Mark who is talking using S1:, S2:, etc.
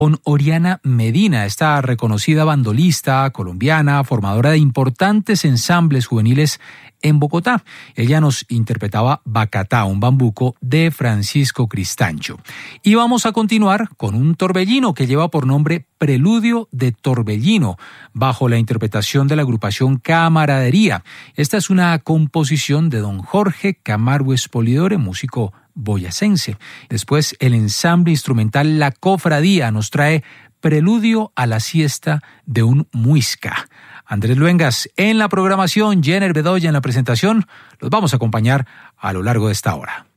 S1: con Oriana Medina, esta reconocida bandolista colombiana, formadora de importantes ensambles juveniles en Bogotá. Ella nos interpretaba Bacatá, un bambuco de Francisco Cristancho. Y vamos a continuar con un torbellino que lleva por nombre Preludio de Torbellino, bajo la interpretación de la agrupación Camaradería. Esta es una composición de don Jorge Camargo Espolidore, músico boyacense. Después, el ensamble instrumental La Cofradía nos trae Preludio a la siesta de un muisca. Andrés Luengas en la programación, Jenner Bedoya en la presentación. Los vamos a acompañar a lo largo de esta hora.